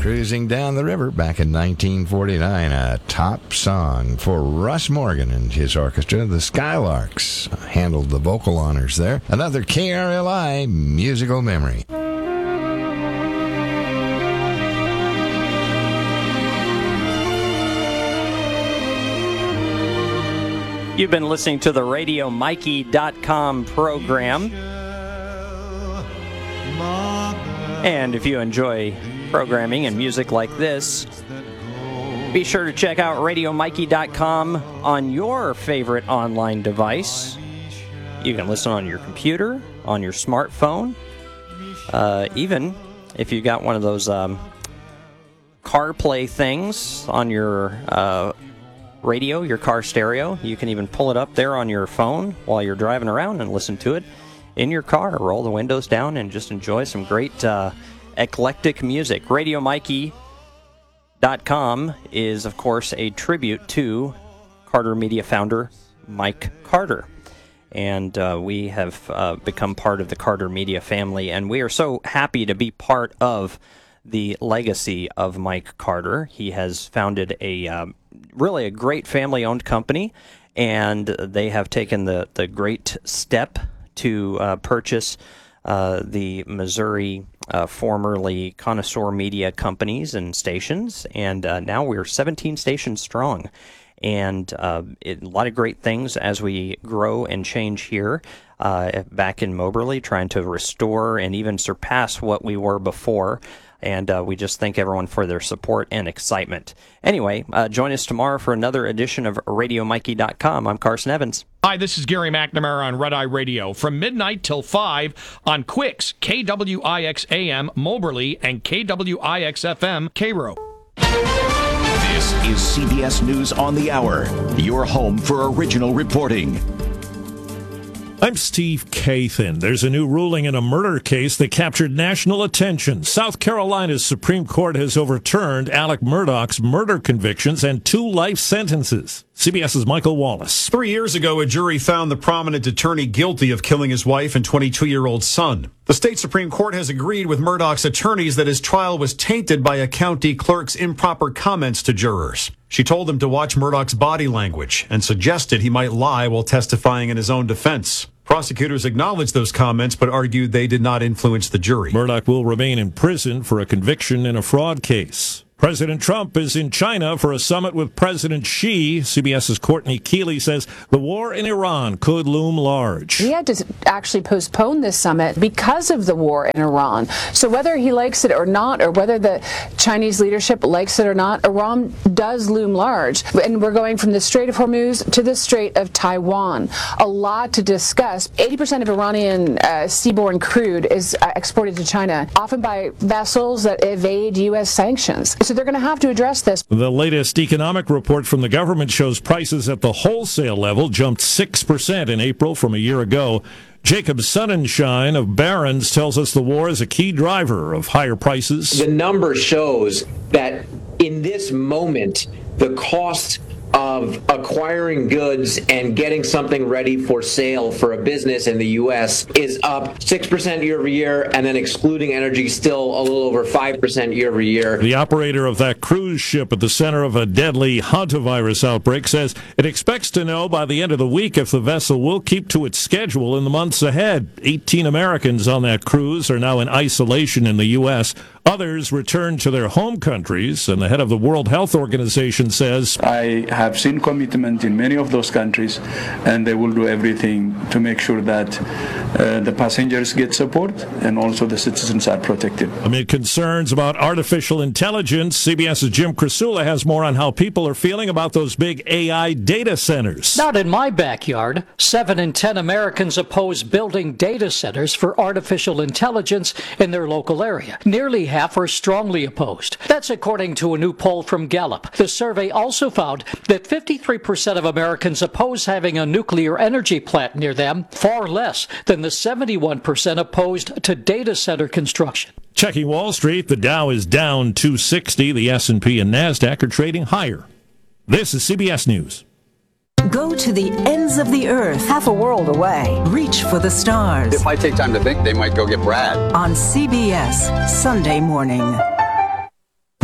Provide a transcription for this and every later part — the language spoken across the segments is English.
Cruising Down the River back in 1949, a top song for Russ Morgan and his orchestra. The Skylarks handled the vocal honors there. Another KRLI musical memory. You've been listening to the RadioMikey.com program. And if you enjoy programming and music like this, be sure to check out RadioMikey.com on your favorite online device. You can listen on your computer, on your smartphone, even if you got one of those CarPlay things on your radio, your car stereo. You can even pull it up there on your phone while you're driving around and listen to it in your car. Roll the windows down and just enjoy some great eclectic music. RadioMikey.com is, of course, a tribute to Carter Media founder Mike Carter. And we have become part of the Carter Media family, and we are so happy to be part of the legacy of Mike Carter. He has founded really a great family-owned company, and they have taken the great step to purchase the Missouri formerly Connoisseur Media companies and stations, and now we're 17 stations strong. And a lot of great things as we grow and change here back in Moberly, trying to restore and even surpass what we were before. And we just thank everyone for their support and excitement. Anyway, join us tomorrow for another edition of RadioMikey.com. I'm Carson Evans. Hi, this is Gary McNamara on Red Eye Radio. From midnight till 5 on Quicks, KWIX-AM, Moberly, and KWIX-FM, Cairo. This is CBS News on the Hour, your home for original reporting. I'm Steve Kathan. There's a new ruling in a murder case that captured national attention. South Carolina's Supreme Court has overturned Alec Murdaugh's murder convictions and 2 life sentences. CBS's Michael Wallace. 3 years ago, a jury found the prominent attorney guilty of killing his wife and 22-year-old son. The state Supreme Court has agreed with Murdaugh's attorneys that his trial was tainted by a county clerk's improper comments to jurors. She told them to watch Murdaugh's body language and suggested he might lie while testifying in his own defense. Prosecutors acknowledged those comments but argued they did not influence the jury. Murdaugh will remain in prison for a conviction in a fraud case. President Trump is in China for a summit with President Xi. CBS's Courtney Keeley says the war in Iran could loom large. He had to actually postpone this summit because of the war in Iran. So whether he likes it or not, or whether the Chinese leadership likes it or not, Iran does loom large. And we're going from the Strait of Hormuz to the Strait of Taiwan. A lot to discuss. 80% of Iranian seaborne crude is exported to China, often by vessels that evade U.S. sanctions. So they're going to have to address this. The latest economic report from the government shows prices at the wholesale level jumped 6% in April from a year ago. Jacob Sonnenschein of Barron's tells us the war is a key driver of higher prices. The number shows that in this moment, the cost of acquiring goods and getting something ready for sale for a business in the U.S. is up 6% year over year, and then excluding energy, still a little over 5% year over year. The operator of that cruise ship at the center of a deadly hantavirus outbreak says it expects to know by the end of the week if the vessel will keep to its schedule in the months ahead. 18 Americans on that cruise are now in isolation in the U.S. Others returned to their home countries, and the head of the World Health Organization says, I have seen commitment in many of those countries, and they will do everything to make sure that the passengers get support and also the citizens are protected. Amid concerns about artificial intelligence, CBS's Jim Krasula has more on how people are feeling about those big AI data centers. Not in my backyard. 7 in 10 Americans oppose building data centers for artificial intelligence in their local area. Nearly half are strongly opposed. That's according to a new poll from Gallup. The survey also found that 53% of Americans oppose having a nuclear energy plant near them, far less than the 71% opposed to data center construction. Checking Wall Street, the Dow is down 260. The S&P and NASDAQ are trading higher. This is CBS News. Go to the ends of the earth, half a world away. Reach for the stars. If I take time to think, they might go get Brad. On CBS, Sunday morning.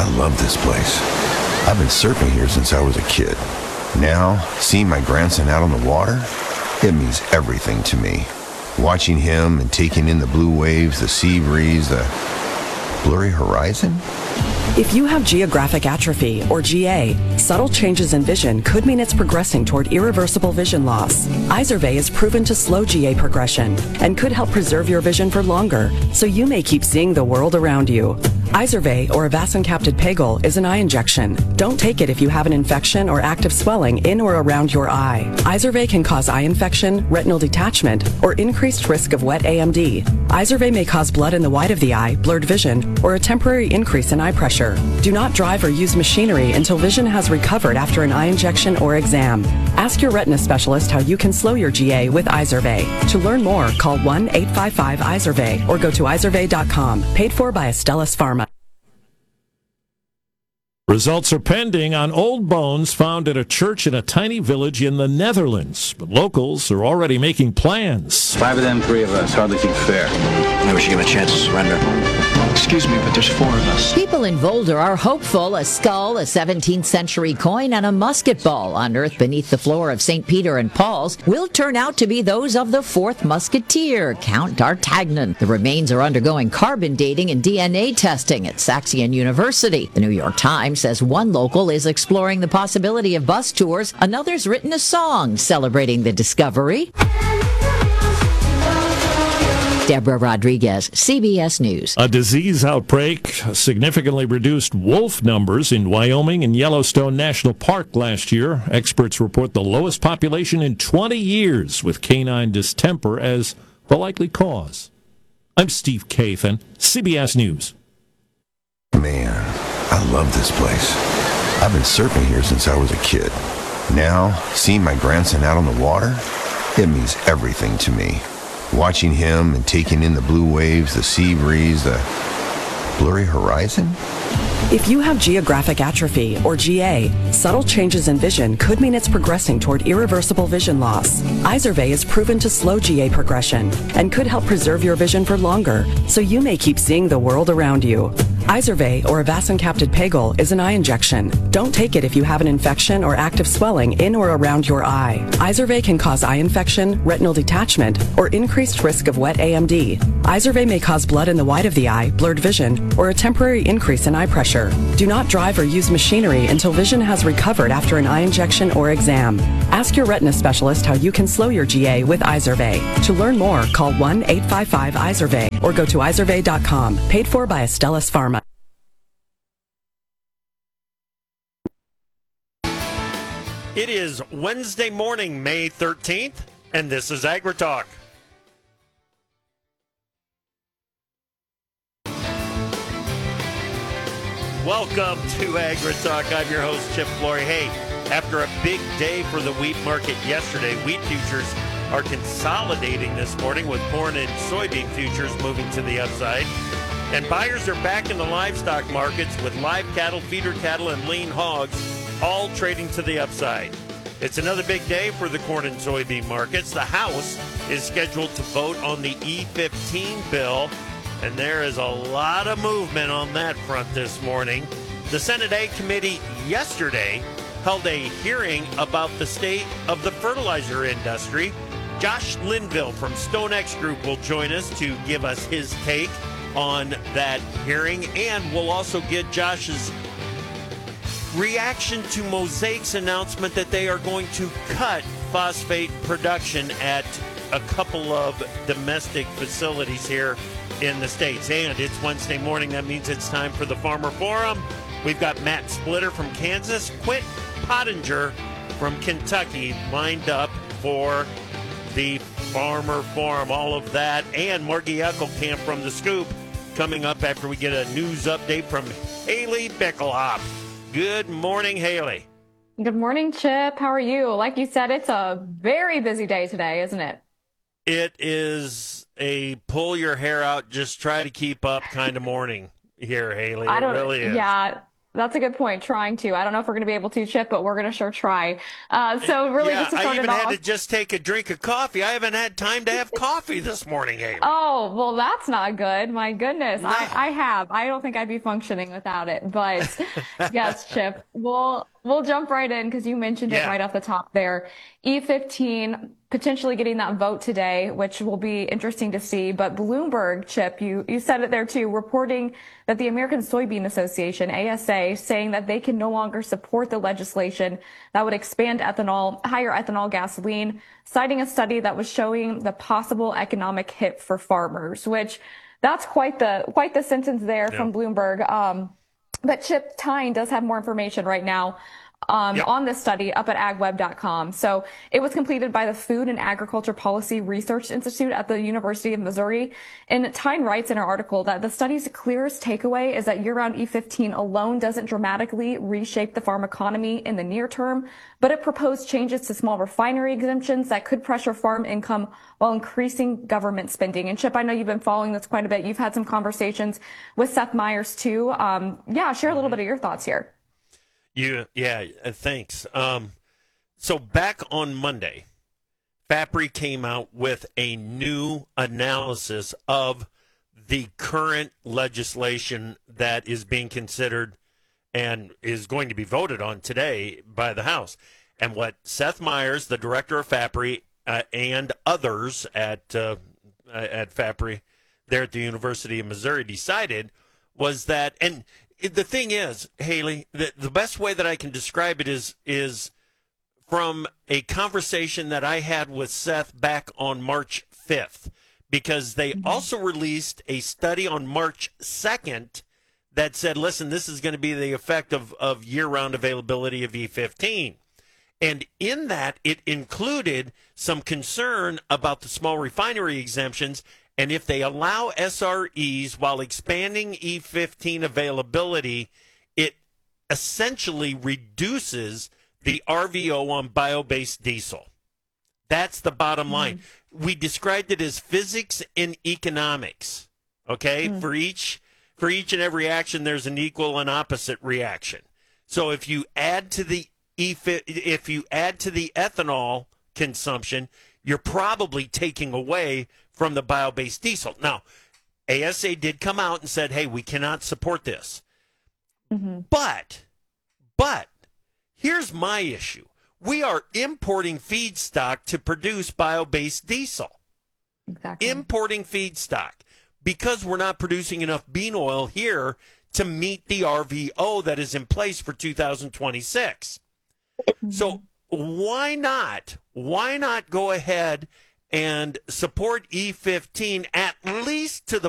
I love this place. I've been surfing here since I was a kid. Now, seeing my grandson out on the water, it means everything to me. Watching him and taking in the blue waves, the sea breeze, the blurry horizon. If you have geographic atrophy, or GA, subtle changes in vision could mean it's progressing toward irreversible vision loss. Izervay is proven to slow GA progression and could help preserve your vision for longer, so you may keep seeing the world around you. Izervay, or avacincaptad pegol, is an eye injection. Don't take it if you have an infection or active swelling in or around your eye. Izervay can cause eye infection, retinal detachment, or increased risk of wet AMD. Izervay may cause blood in the white of the eye, blurred vision, or a temporary increase in eye pressure. Do not drive or use machinery until vision has recovered after an eye injection or exam. Ask your retina specialist how you can slow your GA with Izervay. To learn more, call 1-855-IZERVAY or go to izervay.com. Paid for by Astellas Pharma. Results are pending on old bones found at a church in a tiny village in the Netherlands. But locals are already making plans. 5 of them, 3 of us. Hardly seems fair. Maybe we should give him a chance to surrender. Excuse me, but there's 4 of us. People in Boulder are hopeful a skull, a 17th century coin, and a musket ball unearthed beneath the floor of St. Peter and Paul's will turn out to be those of the 4th musketeer, Count d'Artagnan. The remains are undergoing carbon dating and DNA testing at Saxion University. The New York Times says one local is exploring the possibility of bus tours. Another's written a song celebrating the discovery. Deborah Rodriguez, CBS News. A disease outbreak significantly reduced wolf numbers in Wyoming and Yellowstone National Park last year. Experts report the lowest population in 20 years, with canine distemper as the likely cause. I'm Steve Kathan, CBS News. Man, I love this place. I've been surfing here since I was a kid. Now, seeing my grandson out on the water, it means everything to me. Watching him and taking in the blue waves, the sea breeze, the blurry horizon. If you have geographic atrophy, or GA, subtle changes in vision could mean it's progressing toward irreversible vision loss. Izervay is proven to slow GA progression and could help preserve your vision for longer, so you may keep seeing the world around you. Izervay, or avacincaptad pegol, is an eye injection. Don't take it if you have an infection or active swelling in or around your eye. Izervay can cause eye infection, retinal detachment, or increased risk of wet AMD. Izervay may cause blood in the white of the eye, blurred vision, or a temporary increase in eye pressure. Do not drive or use machinery until vision has recovered after an eye injection or exam. Ask your retina specialist how you can slow your GA with Izervay. To learn more, call 1-855-IZERVAY or go to izervay.com. Paid for by Astellas Pharma. It is Wednesday morning, May 13th, and this is AgriTalk. Welcome to AgriTalk. I'm your host, Chip Flory. Hey, after a big day for the wheat market yesterday, wheat futures are consolidating this morning with corn and soybean futures moving to the upside. And buyers are back in the livestock markets with live cattle, feeder cattle, and lean hogs all trading to the upside. It's another big day for the corn and soybean markets. The House is scheduled to vote on the E15 bill, and there is a lot of movement on that front this morning. The Senate Ag Committee yesterday held a hearing about the state of the fertilizer industry. Josh Linville from StoneX Group will join us to give us his take on that hearing, and we'll also get Josh's reaction to Mosaic's announcement that they are going to cut phosphate production at a couple of domestic facilities here in the States. And it's Wednesday morning. That means it's time for the Farmer Forum. We've got Matt Splitter from Kansas, Quint Pottinger from Kentucky lined up for the Farmer Forum. All of that and Margie Eckelkamp from The Scoop coming up after we get a news update from Haley Bickelhoff. Good morning, Haley. Good morning, Chip. How are you? Like you said, it's a very busy day today, isn't it? It is a pull your hair out, just try to keep up kind of morning here, Haley. It really is. Yeah, That's a good point. Trying to. I don't know if we're going to be able to, Chip, but we're going to sure try. So really, just to start I even it off, had to just take a drink of coffee. I haven't had time to have coffee this morning, Haley. Oh, well, that's not good. My goodness. No. I have. I don't think I'd be functioning without it. But yes, Chip, we'll jump right in because you mentioned it right off the top there. E15 potentially getting that vote today, which will be interesting to see. But Bloomberg, Chip, you said it there too, reporting that the American Soybean Association, ASA, saying that they can no longer support the legislation that would expand higher ethanol gasoline, citing a study that was showing the possible economic hit for farmers, which that's quite the sentence there from Bloomberg. But Chip Tyne does have more information right now on this study up at agweb.com. So it was completed by the Food and Agriculture Policy Research Institute at the University of Missouri. And Tyne writes in her article that the study's clearest takeaway is that year-round E15 alone doesn't dramatically reshape the farm economy in the near term, but it proposed changes to small refinery exemptions that could pressure farm income while increasing government spending. And Chip, I know you've been following this quite a bit. You've had some conversations with Seth Meyers too. Share a little bit of your thoughts here. Thanks. So back on Monday, FAPRI came out with a new analysis of the current legislation that is being considered and is going to be voted on today by the House. And what Seth Meyers, the director of FAPRI, and others at FAPRI there at the University of Missouri decided was that, and the thing is, Haley, the best way that I can describe it is from a conversation that I had with Seth back on March 5th, because they also released a study on March 2nd that said, listen, this is going to be the effect of year-round availability of E15. And in that, it included some concern about the small refinery exemptions. And if they allow SREs while expanding E15 availability, it essentially reduces the RVO on bio-based diesel. That's the bottom line. We described it as physics and economics. Okay? For each and every action, there's an equal and opposite reaction. So if you add to the ethanol consumption, you're probably taking away from the bio-based diesel. Now, ASA did come out and said, hey, we cannot support this. But here's my issue. We are importing feedstock to produce bio-based diesel. Exactly. Importing feedstock because we're not producing enough bean oil here to meet the RVO that is in place for 2026. So why not go ahead and support E15 at least to the